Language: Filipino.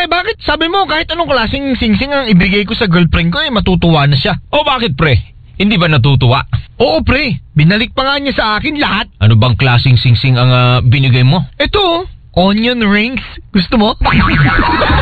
pre, bakit? Sabi mo kahit anong klaseng singsing ang ibigay ko sa girlfriend ko matutuwa na siya. O bakit pre? Hindi ba natutuwa? Oo pre, binalik pa nga niya sa akin lahat. Ano bang klaseng singsing ang binigay mo? Ito, onion rings. Gusto mo?